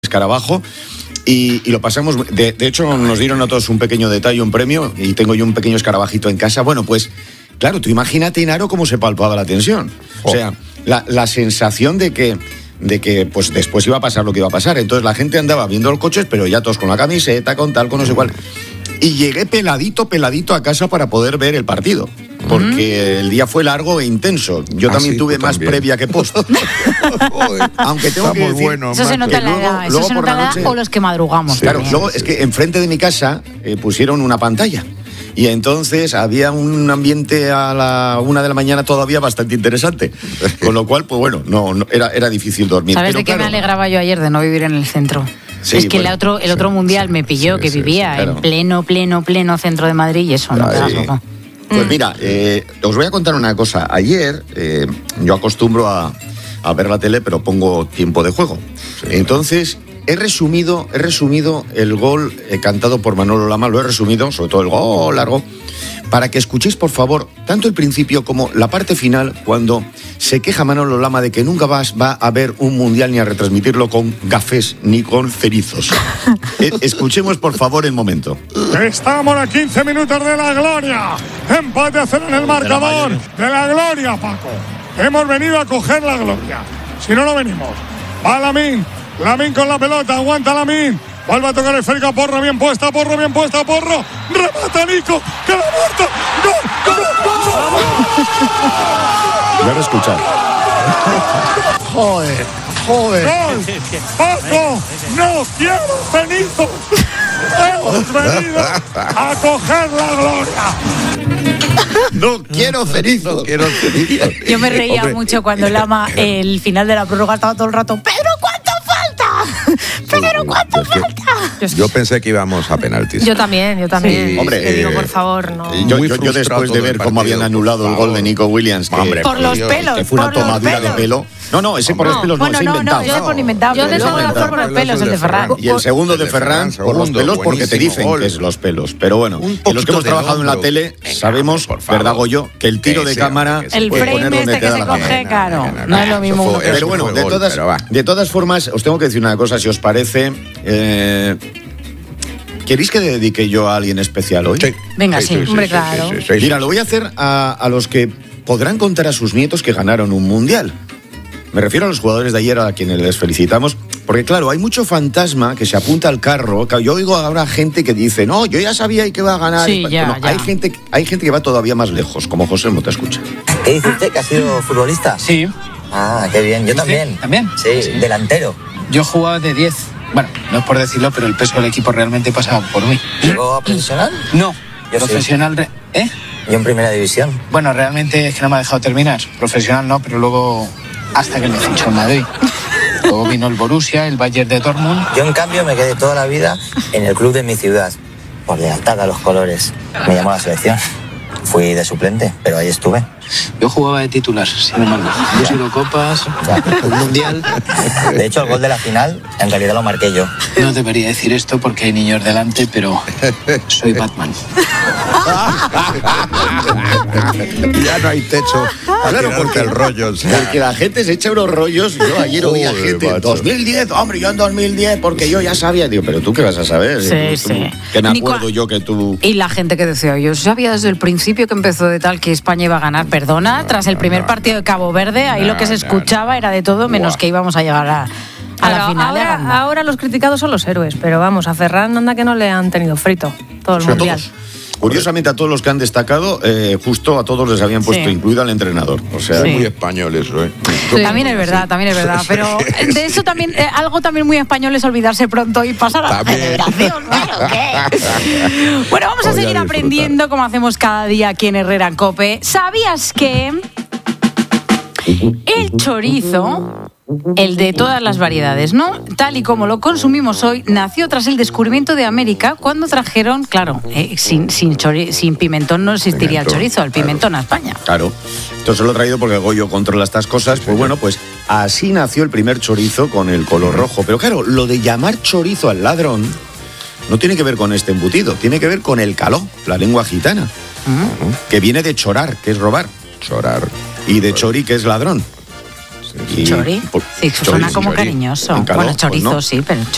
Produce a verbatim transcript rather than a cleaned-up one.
escarabajo. Y, y lo pasamos, de, de hecho nos dieron a todos un pequeño detalle, un premio, y tengo yo un pequeño escarabajito en casa. Bueno, pues claro, tú imagínate, Inaro, cómo se palpaba la tensión. O sea, la, la sensación de que, de que pues después iba a pasar lo que iba a pasar. Entonces la gente andaba viendo los coches, pero ya todos con la camiseta, con tal, con no sé cuál. Y llegué peladito, peladito a casa para poder ver el partido. Porque mm. el día fue largo e intenso. Yo ah, también sí, tuve más también. previa que post. Aunque tengo Está que decir... Bueno, eso se nota en la edad, eso se nota la edad o los que madrugamos. Sí, claro, también. Luego es que enfrente de mi casa eh, pusieron una pantalla. Y entonces había un ambiente a la una de la mañana todavía bastante interesante. Con lo cual, pues bueno, no, no era, era difícil dormir. ¿Sabes Pero, de qué claro, me alegraba yo ayer de no vivir en el centro? Sí, es que bueno, el otro, el otro sí, mundial sí, me pilló, sí, que sí, vivía sí, claro. en pleno, pleno, pleno centro de Madrid y eso no te das loco. Pues mira, eh, os voy a contar una cosa. Ayer eh, yo acostumbro a, a ver la tele, pero pongo tiempo de juego. Sí, Entonces he resumido, he resumido el gol eh, cantado por Manolo Lama, lo he resumido, sobre todo el gol largo, para que escuchéis, por favor, tanto el principio como la parte final, cuando se queja Manolo Lama de que nunca vas, va a haber un mundial ni a retransmitirlo con gafés ni con cerizos. eh, escuchemos, por favor, el momento. Estamos a quince minutos de la gloria. Empate a cero en el marcador. De la gloria, Paco. Hemos venido a coger la gloria. Si no, no venimos. Va Lamín. Lamín con la pelota. Aguanta Lamín. Vuelve a tocar el esférica, Porro bien puesta, Porro bien puesta, Porro. Remata Nico, que la muerta. ¡Gol! ¡Gol! ¡Gol! Ya lo he escuchado. Joder, joder. ¡Gol! ¡Paco! ¡No quiero cenizos! ¡Hemos venido a coger la gloria! No quiero cerizos. No quiero cerizos. Yo me reía Hombre. mucho cuando Lama, el final de la prórroga, estaba todo el rato, ¡Pedro, cuánto falta! ¡Pedro, cuánto falta! Yo pensé que íbamos a penaltis. Yo también, yo también. Sí. Hombre, te digo, eh, por favor, no. Yo, yo, yo después de ver cómo habían anulado el gol de Nico Williams, que, Hombre, por los Dios, pelos, que fue una tomadura de pelo. No, no, ese por los pelos no, bueno, ese no, inventado. No, yo por inventado. Yo de seguro fue por los pelos, el de Ferran. Y el segundo de Ferran por los pelos porque te dicen que es los pelos. Pero bueno, y los que hemos trabajado en la tele sabemos, ¿verdad, Goyo? Que el tiro de cámara el frame este que se coge, claro, no es lo mismo. Pero bueno, de todas, de todas formas, os tengo que decir una cosa, si os parece. Eh, ¿Queréis que dedique yo a alguien especial hoy? Sí. Venga, sí, sí, sí hombre, sí, claro. Sí, sí, sí, sí. Mira, lo voy a hacer a, a los que podrán contar a sus nietos que ganaron un mundial. Me refiero a los jugadores de ayer a quienes les felicitamos, porque claro, hay mucho fantasma que se apunta al carro. Yo oigo ahora gente que dice, no, yo ya sabía que iba a ganar. Sí, ya, bueno, ya. Hay gente, hay gente que va todavía más lejos, como José Mota escucha. ¿Qué dice usted, que ha sido futbolista? Sí. Ah, qué bien, yo también. ¿También? Sí, sí, delantero. Yo jugaba de diez. Bueno, no es por decirlo, pero el peso del equipo realmente pasaba por mí. ¿Llegó a profesional? No, yo profesional... Sí. ¿Eh? Yo en primera división. Bueno, realmente es que no me ha dejado terminar. Profesional no, pero luego hasta que me fichó en Madrid. Luego vino el Borussia, el Bayern de Dortmund. Yo en cambio me quedé toda la vida en el club de mi ciudad, por lealtad a los colores. Me llamó a la selección. Fui de suplente, pero ahí estuve. Yo jugaba de titular, sin embargo. Dos Eurocopas, un Mundial. De hecho, el gol de la final, en realidad lo marqué yo. No debería decir esto porque hay niños delante, pero soy Batman. Ya no hay techo. Claro, porque el rollo. O sea. Porque la gente se echa unos rollos. Yo ayer oí a gente, macho. dos mil diez, hombre, yo en dos mil diez, porque yo ya sabía. Digo, pero tú qué vas a saber. Sí, tú, sí. Que me acuerdo yo que tú... Y la gente que decía, yo sabía desde el principio que empezó de tal que España iba a ganar. Perdona, no, tras el primer no, partido de Cabo Verde, ahí no, lo que se escuchaba no, era de todo, menos Buah. que íbamos a llegar a, a claro, la final. Ahora, ahora los criticados son los héroes, pero vamos, a Ferran anda que no le han tenido frito todo el sí, mundial. Todos. Curiosamente, a todos los que han destacado, eh, justo a todos les habían puesto, sí. incluido al entrenador. O sea, sí. muy español eso, ¿eh? Sí. También es verdad, también es verdad. Pero de eso también, eh, algo también muy español es olvidarse pronto y pasar a la celebración. ¿Claro qué? Bueno, vamos a seguir aprendiendo como hacemos cada día aquí en Herrera en COPE. ¿Sabías que el chorizo, el de todas las variedades, ¿no? Tal y como lo consumimos hoy, nació tras el descubrimiento de América cuando trajeron, claro, eh, sin, sin, chori- sin pimentón no existiría pimentón, el chorizo, el pimentón claro. a España. Claro. Entonces lo he traído porque Goyo controla estas cosas. Pues bueno, pues así nació el primer chorizo con el color rojo. Pero claro, lo de llamar chorizo al ladrón no tiene que ver con este embutido, tiene que ver con el caló, la lengua gitana, uh-huh. que viene de chorar, que es robar. Chorar. Y de chori, que es ladrón. Y, ¿Chori? Por, sí, chori, suena como chori. Cariñoso. Caló, bueno, chorizo pues no. sí, pero